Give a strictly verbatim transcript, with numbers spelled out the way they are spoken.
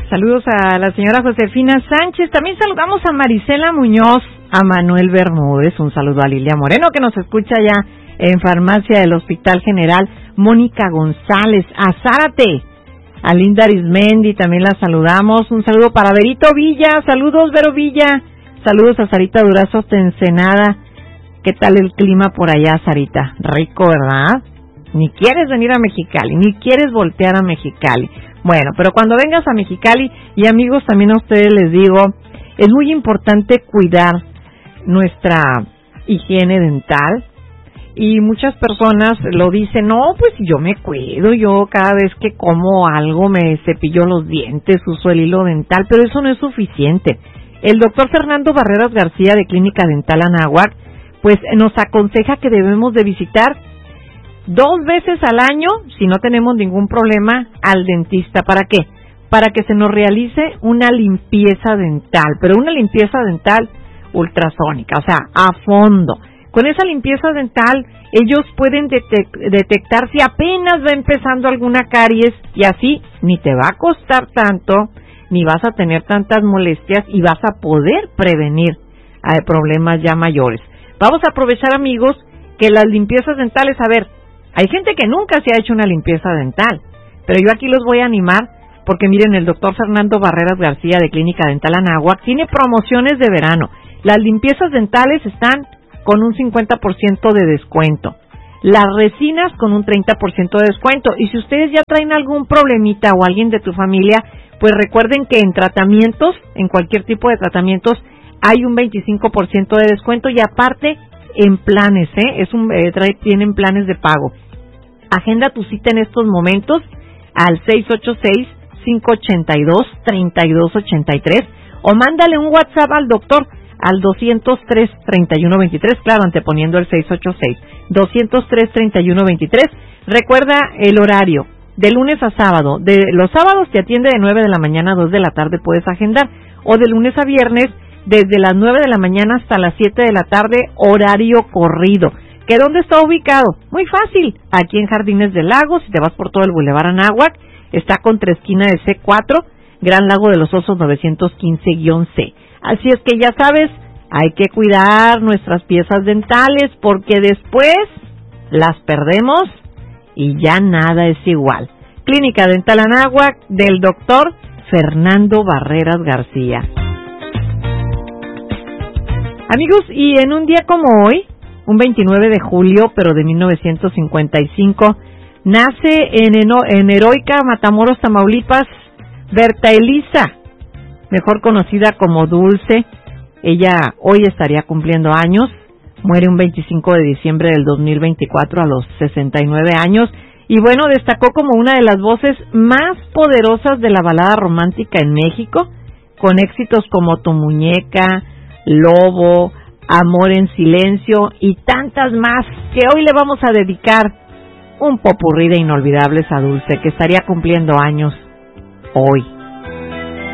Saludos a la señora Josefina Sánchez. También saludamos a Marisela Muñoz, a Manuel Bermúdez. Un saludo a Lilia Moreno, que nos escucha ya en Farmacia del Hospital General. Mónica González, a Zárate, a Linda Arismendi, también la saludamos. Un saludo para Berito Villa. Saludos, Vero Villa. Saludos a Sarita Durazo de Ensenada. ¿Qué tal el clima por allá, Sarita? Rico, ¿verdad? Ni quieres venir a Mexicali, ni quieres voltear a Mexicali. Bueno, pero cuando vengas a Mexicali, y amigos, también a ustedes les digo, es muy importante cuidar nuestra higiene dental. Y muchas personas lo dicen, no, pues yo me cuido, yo cada vez que como algo me cepillo los dientes, uso el hilo dental, pero eso no es suficiente. El doctor Fernando Barreras García de Clínica Dental Anáhuac, pues nos aconseja que debemos de visitar dos veces al año, si no tenemos ningún problema, al dentista. ¿Para qué? Para que se nos realice una limpieza dental, pero una limpieza dental ultrasónica, o sea, a fondo. Con esa limpieza dental, ellos pueden detec- detectar si apenas va empezando alguna caries, y así ni te va a costar tanto, ni vas a tener tantas molestias, y vas a poder prevenir eh, problemas ya mayores. Vamos a aprovechar, amigos, que las limpiezas dentales, a ver, hay gente que nunca se ha hecho una limpieza dental, pero yo aquí los voy a animar, porque miren, el doctor Fernando Barreras García de Clínica Dental Anáhuac tiene promociones de verano. Las limpiezas dentales están con un cincuenta por ciento de descuento, las resinas con un treinta por ciento de descuento, y si ustedes ya traen algún problemita o alguien de tu familia, pues recuerden que en tratamientos, en cualquier tipo de tratamientos, hay un veinticinco por ciento de descuento, y aparte en planes, ¿eh? Es un, eh, trae, tienen planes de pago. Agenda tu cita en estos momentos al seis ocho seis, cinco ocho dos, tres dos ocho tres o mándale un WhatsApp al doctor al doscientos tres, treinta y uno veintitrés, claro, anteponiendo el seis ocho seis, doscientos tres, treinta y uno veintitrés. Recuerda el horario, de lunes a sábado. De los sábados te atiende de nueve de la mañana a dos de la tarde, puedes agendar, o de lunes a viernes desde las nueve de la mañana hasta las siete de la tarde, horario corrido. ¿Que dónde está ubicado? Muy fácil, aquí en Jardines del Lago. Si te vas por todo el Boulevard Anáhuac, está contra esquina de C cuatro, Gran Lago de los Osos novecientos quince guión C. Así es que ya sabes, hay que cuidar nuestras piezas dentales, porque después las perdemos y ya nada es igual. Clínica Dental Anáhuac del doctor Fernando Barreras García. Amigos, y en un día como hoy, un veintinueve de julio, pero de mil novecientos cincuenta y cinco, nace en, Eno, en Heroica, Matamoros, Tamaulipas, Berta Elisa, mejor conocida como Dulce. Ella hoy estaría cumpliendo años, muere un veinticinco de diciembre del dos mil veinticuatro a los sesenta y nueve años, y bueno, destacó como una de las voces más poderosas de la balada romántica en México, con éxitos como Tu Muñeca, Lobo, Amor en Silencio y tantas más, que hoy le vamos a dedicar un popurrí de inolvidables a Dulce, que estaría cumpliendo años hoy.